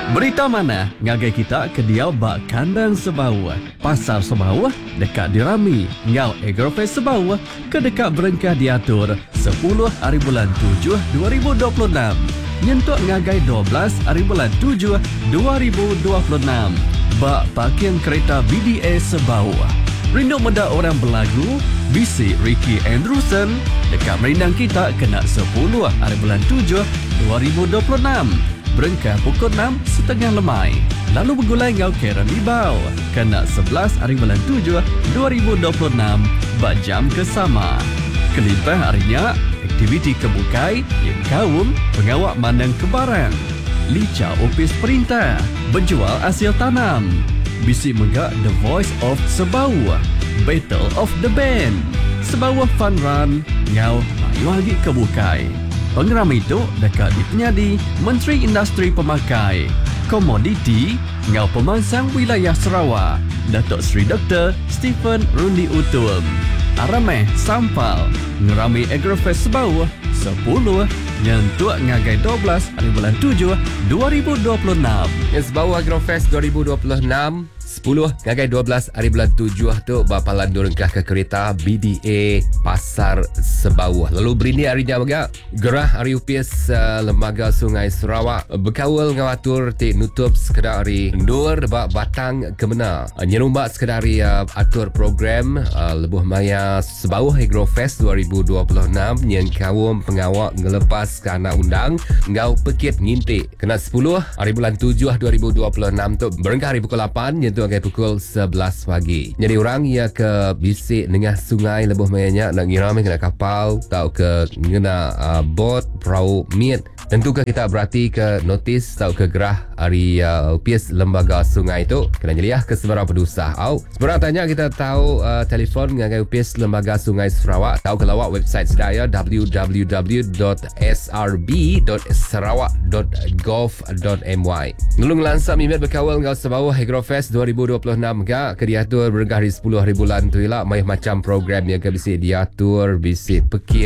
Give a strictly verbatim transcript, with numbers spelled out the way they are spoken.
Berita mana ngagai kita ke dia bak kandang Sebau, pasar Sebau dekat dirami ngau Agrofest Sebau ke dekat berengkah diatur sepuluh hari bulan tujuh dua ribu dua puluh enam nyentuk ngagai dua belas hari bulan tujuh dua ribu dua puluh enam bak parkiran kereta B D A Sebau. Rindu muda orang berlagu, bisik Ricky Andrewson dekat merindang kita kena sepuluh hari bulan tujuh dua ribu dua puluh enam. Berengkah pukul enam setengah lemai. Lalu bergulai ngau Karen Libau kena sebelas hari bulan tujuh dua ribu dua puluh enam bak jam kesama. Kelimpah harinya aktiviti kebukai yang kaum pengawak mandang kebarang. Lica opis perintah, berjual hasil tanam. Bisik megak The Voice of Sebau, Battle of the Band, Sebau Fun Run, ngau mayu lagi kebukai. Pengeram itu dekat di penyadi Menteri Industri Pemakai, Komoditi, ngau pemangsang wilayah Sarawak, Datuk Seri Doktor Stephen Rundi Utum. Arameh Sampal, ngerami Agrofest Sebau, sepuluh nyentuk ngagai dua belas hari bulan tujuh dua ribu dua puluh enam. Sebau Agrofest dua ribu dua puluh enam sepuluh ngagai dua belas hari bulan tujuh tu bapalan durengkah ke kereta B D A Pasar Sebau. Lalu berini harinya bagak gerah hari upis uh, Lembaga Sungai Sarawak berkawal ngawatur ti nutup sekedar hari ndur bak batang kemena nyerumbak sekedar hari uh, atur program uh, lebuh maya Sebau Agrofest dua ribu dua puluh enam yang kawum pengawak ngelepas ke anak undang ngau pekit ngintik kena sepuluh hari bulan tujuh dua ribu dua puluh enam tu berengkah hari pukul lapan yang tu agak pukul sebelas pagi. Jadi orang ia ke bisik nengah sungai lebuh mayanya nak ngiram kena kapal tau ke ngena uh, bot perahu miet. Tentukah kita berarti ke notis tau ke gerah hari uh, upis lembaga sungai itu kena jeliah ke sebarang pedusah. Au sebarang tanya kita tahu uh, telefon ngagai upis lembaga sungai Sarawak tahu ke lawak website sedaya w w w dot s r b dot sarawak dot gov dot m y. Nulung lansa mimet berkawal ngau Sebau Agrofest dua ribu dua puluh enam ga ke diatur berengkah hari sepuluh hari bulan tu ialah mai macam program yang ke bisik diatur bisik pekir